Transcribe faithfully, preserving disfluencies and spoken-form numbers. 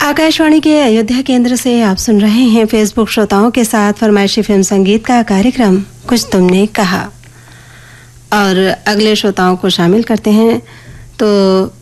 आकाशवाणी के अयोध्या केंद्र से आप सुन रहे हैं फेसबुक श्रोताओं के साथ फरमाइशी फिल्म संगीत का कार्यक्रम कुछ तुमने कहा। और अगले श्रोताओं को शामिल करते हैं। तो